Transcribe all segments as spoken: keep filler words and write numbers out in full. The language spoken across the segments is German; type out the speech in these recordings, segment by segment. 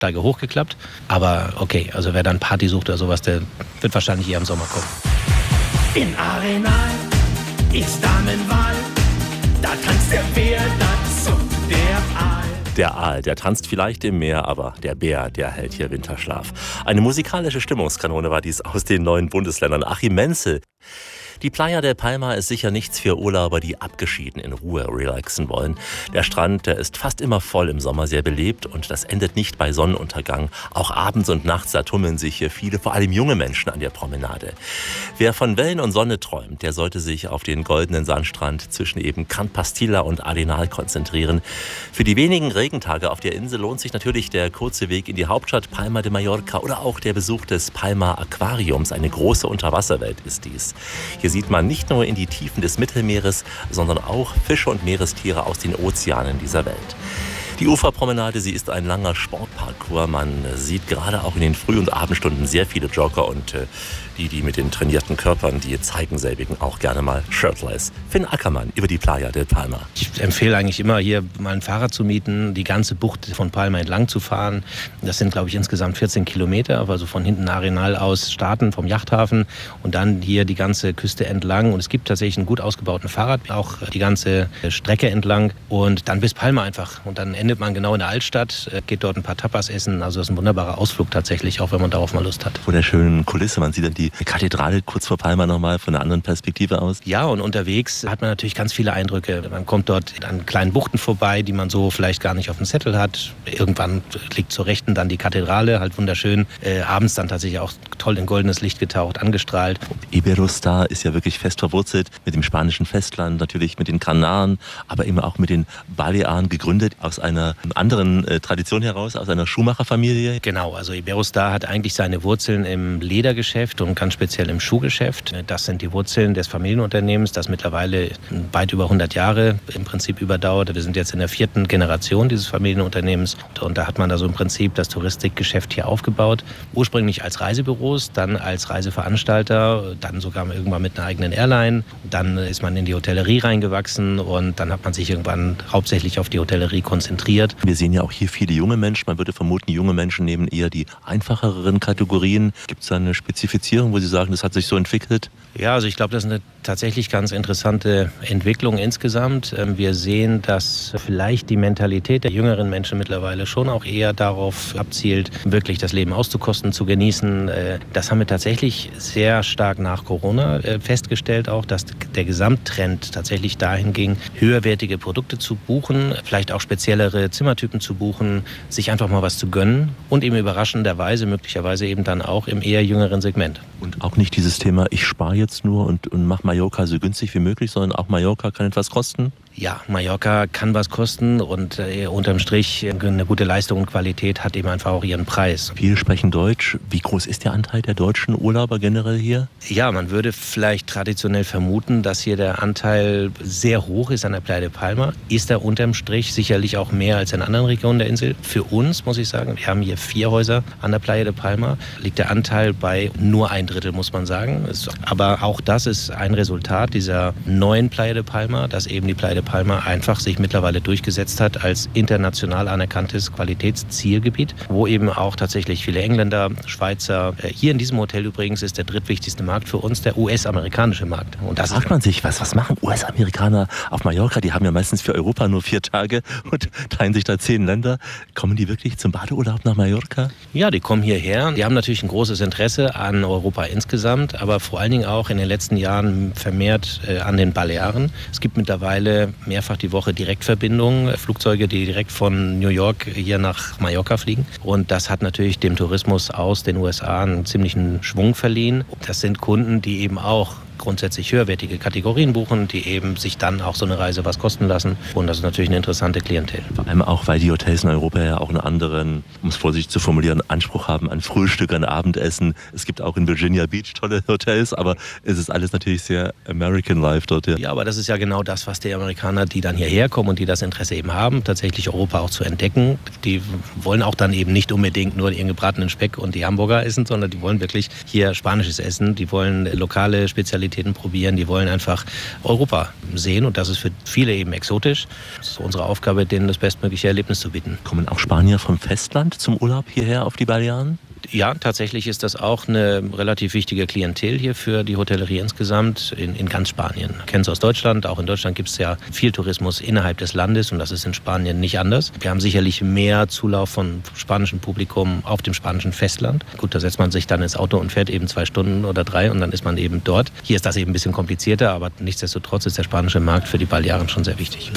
Steige hochgeklappt. Aber okay, also wer dann Party sucht oder sowas, der wird wahrscheinlich eher im Sommer kommen. In Arenal ist Damenwahl, da tanzt der Bär dazu, der Aal. Der Aal, der tanzt vielleicht im Meer, aber der Bär, der hält hier Winterschlaf. Eine musikalische Stimmungskanone war dies aus den neuen Bundesländern. Achim Menzel. Die Playa del Palma ist sicher nichts für Urlauber, die abgeschieden in Ruhe relaxen wollen. Der Strand, der ist fast immer voll im Sommer, sehr belebt und das endet nicht bei Sonnenuntergang. Auch abends und nachts, da tummeln sich hier viele, vor allem junge Menschen an der Promenade. Wer von Wellen und Sonne träumt, der sollte sich auf den goldenen Sandstrand zwischen eben Can Pastilla und Arenal konzentrieren. Für die wenigen Regentage auf der Insel lohnt sich natürlich der kurze Weg in die Hauptstadt Palma de Mallorca oder auch der Besuch des Palma Aquariums. Eine große Unterwasserwelt ist dies. Hier sieht man nicht nur in die Tiefen des Mittelmeeres, sondern auch Fische und Meerestiere aus den Ozeanen dieser Welt. Die Uferpromenade, sie ist ein langer Sportparcours. Man sieht gerade auch in den Früh- und Abendstunden sehr viele Jogger und äh, die, die mit den trainierten Körpern, die zeigen selbigen auch gerne mal shirtless. Finn Ackermann über die Playa del Palma. Ich empfehle eigentlich immer, hier mal ein Fahrrad zu mieten, die ganze Bucht von Palma entlang zu fahren. Das sind, glaube ich, insgesamt vierzehn Kilometer, also von hinten Arenal aus starten, vom Yachthafen und dann hier die ganze Küste entlang. Und es gibt tatsächlich einen gut ausgebauten Fahrrad, auch die ganze Strecke entlang und dann bis Palma einfach. Und dann endet man genau in der Altstadt, geht dort ein paar Tapas essen. Also das ist ein wunderbarer Ausflug tatsächlich, auch wenn man darauf mal Lust hat. Vor der schönen Kulisse, man sieht dann die Kathedrale kurz vor Palma nochmal von einer anderen Perspektive aus. Ja, und unterwegs hat man natürlich ganz viele Eindrücke. Man kommt dort an kleinen Buchten vorbei, die man so vielleicht gar nicht auf dem Zettel hat. Irgendwann liegt zur Rechten dann die Kathedrale, halt wunderschön. Äh, abends dann tatsächlich auch toll in goldenes Licht getaucht, angestrahlt. Iberostar ist ja wirklich fest verwurzelt mit dem spanischen Festland, natürlich mit den Kanaren, aber eben auch mit den Balearen, gegründet aus einer anderen äh, Tradition heraus, aus einer Schuhmacherfamilie. Genau, also Iberostar hat eigentlich seine Wurzeln im Ledergeschäft und ganz speziell im Schuhgeschäft. Das sind die Wurzeln des Familienunternehmens, das mittlerweile weit über hundert Jahre im Prinzip überdauert. Wir sind jetzt in der vierten Generation dieses Familienunternehmens und da hat man da so im Prinzip das Touristikgeschäft hier aufgebaut. Ursprünglich als Reisebüros, dann als Reiseveranstalter, dann sogar irgendwann mit einer eigenen Airline. Dann ist man in die Hotellerie reingewachsen und dann hat man sich irgendwann hauptsächlich auf die Hotellerie konzentriert. Wir sehen ja auch hier viele junge Menschen. Man würde vermuten, junge Menschen nehmen eher die einfacheren Kategorien. Gibt es da eine Spezifizierung, wo Sie sagen, das hat sich so entwickelt? Ja, also ich glaube, das ist eine tatsächlich ganz interessante Entwicklung insgesamt. Wir sehen, dass vielleicht die Mentalität der jüngeren Menschen mittlerweile schon auch eher darauf abzielt, wirklich das Leben auszukosten, zu genießen. Das haben wir tatsächlich sehr stark nach Corona festgestellt auch, dass der Gesamttrend tatsächlich dahin ging, höherwertige Produkte zu buchen, vielleicht auch speziellere Zimmertypen zu buchen, sich einfach mal was zu gönnen und eben überraschenderweise möglicherweise eben dann auch im eher jüngeren Segment. Und auch nicht dieses Thema, ich spare jetzt nur und, und mache Mallorca so günstig wie möglich, sondern auch Mallorca kann etwas kosten? Ja, Mallorca kann was kosten und äh, unterm Strich eine gute Leistung und Qualität hat eben einfach auch ihren Preis. Viele sprechen Deutsch. Wie groß ist der Anteil der deutschen Urlauber generell hier? Ja, man würde vielleicht traditionell vermuten, dass hier der Anteil sehr hoch ist an der Playa de Palma. Ist er unterm Strich sicherlich auch mehr als in anderen Regionen der Insel. Für uns, muss ich sagen, wir haben hier vier Häuser an der Playa de Palma, liegt der Anteil bei nur ein Drittel, muss man sagen. Aber auch das ist ein Resultat dieser neuen Playa de Palma, dass eben die Playa de Palma einfach sich mittlerweile durchgesetzt hat als international anerkanntes Qualitätszielgebiet, wo eben auch tatsächlich viele Engländer, Schweizer, hier in diesem Hotel übrigens ist der drittwichtigste Markt für uns der U S-amerikanische Markt. Und das fragt man sich, was, was machen U S-Amerikaner auf Mallorca? Die haben ja meistens für Europa nur vier Tage und teilen sich da zehn Länder. Kommen die wirklich zum Badeurlaub nach Mallorca? Ja, die kommen hierher. Die haben natürlich ein großes Interesse an Europa insgesamt, aber vor allen Dingen auch in den letzten Jahren vermehrt äh, an den Balearen. Es gibt mittlerweile mehrfach die Woche Direktverbindungen, Flugzeuge, die direkt von New York hier nach Mallorca fliegen. Und das hat natürlich dem Tourismus aus den U S A einen ziemlichen Schwung verliehen. Das sind Kunden, die eben auch grundsätzlich höherwertige Kategorien buchen, die eben sich dann auch so eine Reise was kosten lassen. Und das ist natürlich eine interessante Klientel. Vor allem auch, weil die Hotels in Europa ja auch einen anderen, um es vorsichtig zu formulieren, Anspruch haben an Frühstück, an Abendessen. Es gibt auch in Virginia Beach tolle Hotels, aber es ist alles natürlich sehr American Life dort. Ja, ja, aber das ist ja genau das, was die Amerikaner, die dann hierher kommen und die das Interesse eben haben, tatsächlich Europa auch zu entdecken. Die wollen auch dann eben nicht unbedingt nur ihren gebratenen Speck und die Hamburger essen, sondern die wollen wirklich hier spanisches Essen. Die wollen lokale Spezialitäten Spezialitäten probieren. Die wollen einfach Europa sehen und das ist für viele eben exotisch. Es ist unsere Aufgabe, denen das bestmögliche Erlebnis zu bieten. Kommen auch Spanier vom Festland zum Urlaub hierher auf die Balearen? Ja, tatsächlich ist das auch eine relativ wichtige Klientel hier für die Hotellerie insgesamt in, in ganz Spanien. Kennen es aus Deutschland. Auch in Deutschland gibt es ja viel Tourismus innerhalb des Landes und das ist in Spanien nicht anders. Wir haben sicherlich mehr Zulauf von spanischem Publikum auf dem spanischen Festland. Gut, da setzt man sich dann ins Auto und fährt eben zwei Stunden oder drei und dann ist man eben dort. Hier ist das eben ein bisschen komplizierter, aber nichtsdestotrotz ist der spanische Markt für die Balearen schon sehr wichtig.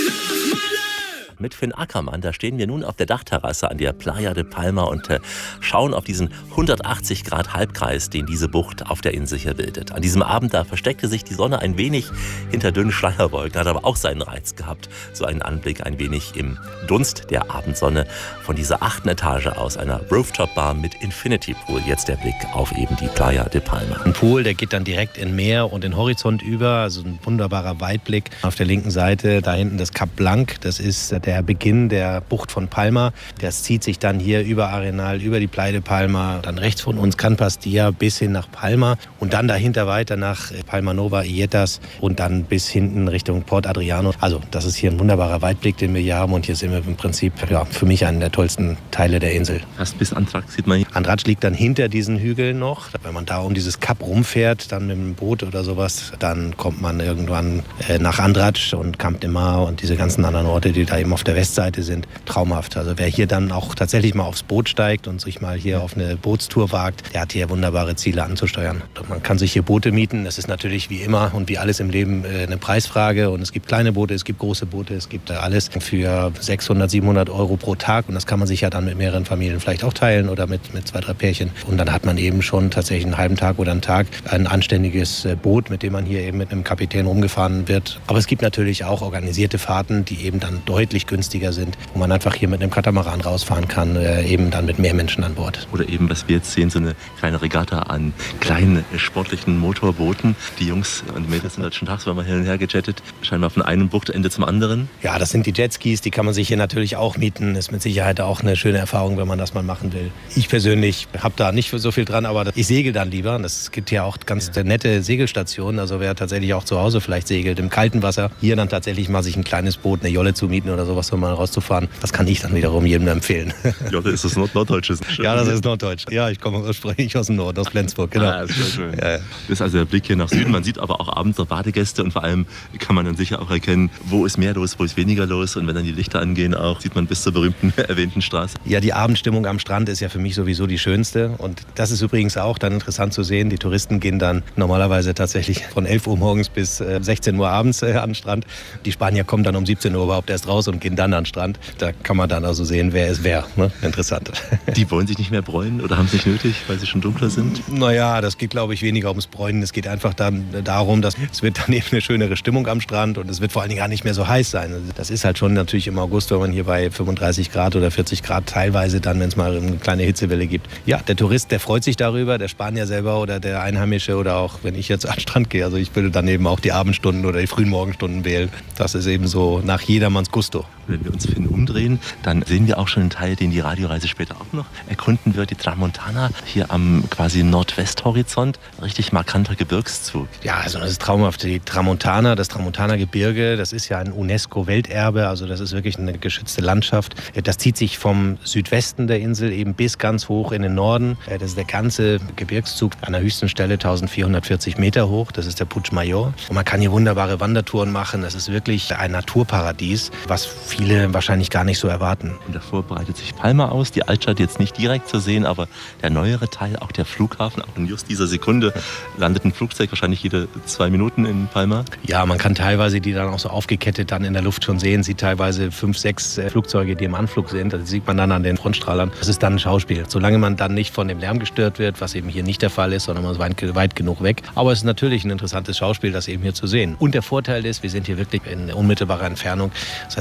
Mit Finn Ackermann, da stehen wir nun auf der Dachterrasse an der Playa de Palma und äh, schauen auf diesen hundertachtzig Grad Halbkreis, den diese Bucht auf der Insel hier bildet. An diesem Abend, da versteckte sich die Sonne ein wenig hinter dünnen Schleierwolken, hat aber auch seinen Reiz gehabt. So einen Anblick ein wenig im Dunst der Abendsonne von dieser achten Etage aus einer Rooftop-Bar mit Infinity Pool. Jetzt der Blick auf eben die Playa de Palma. Ein Pool, der geht dann direkt in Meer und den Horizont über, also ein wunderbarer Weitblick. Auf der linken Seite, da hinten das Cap Blanc, das ist der Beginn der Bucht von Palma. Das zieht sich dann hier über Arenal, über die Playa de Palma, dann rechts von uns Can Pastia bis hin nach Palma und dann dahinter weiter nach Palma Nova, Illetas und dann bis hinten Richtung Port Adriano. Also das ist hier ein wunderbarer Weitblick, den wir hier haben und hier sind wir im Prinzip ja, für mich einen der tollsten Teile der Insel. Fast bis Andratx sieht man hier. Andratx liegt dann hinter diesen Hügeln noch. Wenn man da um dieses Kap rumfährt, dann mit dem Boot oder sowas, dann kommt man irgendwann äh, nach Andratx und Camp de Mar und diese ganzen anderen Orte, die da eben auf der Westseite sind, traumhaft. Also wer hier dann auch tatsächlich mal aufs Boot steigt und sich mal hier auf eine Bootstour wagt, der hat hier wunderbare Ziele anzusteuern. Man kann sich hier Boote mieten. Das ist natürlich wie immer und wie alles im Leben eine Preisfrage. Und es gibt kleine Boote, es gibt große Boote, es gibt alles für sechshundert, siebenhundert Euro pro Tag. Und das kann man sich ja dann mit mehreren Familien vielleicht auch teilen oder mit, mit zwei, drei Pärchen. Und dann hat man eben schon tatsächlich einen halben Tag oder einen Tag ein anständiges Boot, mit dem man hier eben mit einem Kapitän rumgefahren wird. Aber es gibt natürlich auch organisierte Fahrten, die eben dann deutlich günstiger sind, wo man einfach hier mit einem Katamaran rausfahren kann, äh, eben dann mit mehr Menschen an Bord. Oder eben, was wir jetzt sehen, so eine kleine Regatta an kleinen sportlichen Motorbooten. Die Jungs und Mädels sind halt schon tagsüber hin und her gejettet, scheinbar von einem Buchtende zum anderen. Ja, das sind die Jetskis, die kann man sich hier natürlich auch mieten. Ist mit Sicherheit auch eine schöne Erfahrung, wenn man das mal machen will. Ich persönlich habe da nicht so viel dran, aber ich segel dann lieber. Es gibt hier auch ganz ja. nette Segelstationen, also wer tatsächlich auch zu Hause vielleicht segelt, im kalten Wasser, hier dann tatsächlich mal sich ein kleines Boot, eine Jolle zu mieten oder sowas, um mal rauszufahren. Das kann ich dann wiederum jedem empfehlen. Jolle, ist das Nord Norddeutsches? Ja, das ist Norddeutsch. Ja, ich komme ursprünglich aus dem Norden, aus Flensburg. Genau. Ah, das ist schön. Ja, ja. Das ist also der Blick hier nach Süden. Man sieht aber auch abends noch Badegäste und vor allem kann man dann sicher auch erkennen, wo ist mehr los, wo ist weniger los. Und wenn dann die Lichter angehen, auch sieht man bis zur berühmten erwähnten Straße. Ja, die Abendstimmung am Strand ist ja für mich sowieso die schönste. Und das ist übrigens auch dann interessant zu sehen. Die Touristen gehen dann normalerweise tatsächlich von elf Uhr morgens bis sechzehn Uhr abends an den Strand. Die Spanier kommen dann um siebzehn Uhr überhaupt erst raus und gehen dann an den Strand. Da kann man dann also sehen, wer ist wer. Ne? Interessant. Die wollen sich nicht mehr bräunen oder haben es nicht nötig, weil sie schon dunkler sind? Naja, das geht, glaube ich, weniger ums Bräunen. Es geht einfach dann darum, dass es wird dann eben eine schönere Stimmung am Strand und es wird vor allen Dingen gar nicht mehr so heiß sein. Das ist halt schon natürlich im August, wenn man hier bei fünfunddreißig Grad oder vierzig Grad teilweise dann, wenn es mal eine kleine Hitzewelle gibt. Ja, der Tourist, der freut sich darüber, der Spanier selber oder der Einheimische oder auch, wenn ich jetzt an den Strand gehe. Also ich würde dann eben auch die Abendstunden oder die frühen Morgenstunden wählen. Das ist eben so nach jedermanns Gusto. Wenn wir uns Finn umdrehen, dann sehen wir auch schon einen Teil, den die Radioreise später auch noch erkunden wird. Die Tramontana hier am quasi Nordwesthorizont. Richtig markanter Gebirgszug. Ja, also das ist traumhaft. Die Tramontana, das Tramontana-Gebirge, das ist ja ein UNESCO-Welterbe. Also das ist wirklich eine geschützte Landschaft. Das zieht sich vom Südwesten der Insel eben bis ganz hoch in den Norden. Das ist der ganze Gebirgszug an der höchsten Stelle eintausendvierhundertvierzig Meter hoch. Das ist der Puig Mayor. Und man kann hier wunderbare Wandertouren machen. Das ist wirklich ein Naturparadies, was viele wahrscheinlich gar nicht so erwarten. Und davor breitet sich Palma aus, die Altstadt jetzt nicht direkt zu sehen, aber der neuere Teil, auch der Flughafen, auch in just dieser Sekunde landet ein Flugzeug wahrscheinlich jede zwei Minuten in Palma. Ja, man kann teilweise die dann auch so aufgekettet dann in der Luft schon sehen, sieht teilweise fünf, sechs Flugzeuge, die im Anflug sind, das sieht man dann an den Frontstrahlern. Das ist dann ein Schauspiel, solange man dann nicht von dem Lärm gestört wird, was eben hier nicht der Fall ist, sondern man ist weit, weit genug weg. Aber es ist natürlich ein interessantes Schauspiel, das eben hier zu sehen. Und der Vorteil ist, wir sind hier wirklich in unmittelbarer Entfernung, das heißt in zehn Minuten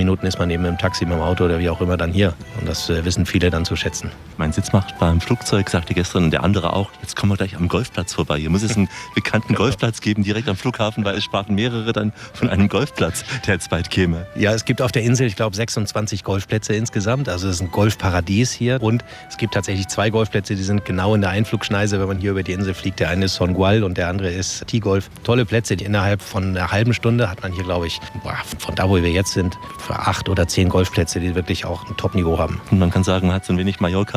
Minuten ist man eben im Taxi, mit dem Auto oder wie auch immer dann hier. Und das äh, wissen viele dann zu schätzen. Mein Sitzmacht war im Flugzeug, sagte gestern, und der andere auch. Jetzt kommen wir gleich am Golfplatz vorbei. Hier muss es einen bekannten Golfplatz geben, direkt am Flughafen, weil es sprachen mehrere dann von einem Golfplatz, der jetzt bald käme. Ja, es gibt auf der Insel, ich glaube, sechsundzwanzig Golfplätze insgesamt. Also es ist ein Golfparadies hier. Und es gibt tatsächlich zwei Golfplätze, die sind genau in der Einflugschneise, wenn man hier über die Insel fliegt. Der eine ist Songual und der andere ist T-Golf. Tolle Plätze, die innerhalb von einer halben Stunde hat man hier, glaube ich, boah, von da, wo wir jetzt sind, für acht oder zehn Golfplätze, die wirklich auch ein Top-Niveau haben. Und man kann sagen, man hat so ein wenig Mallorca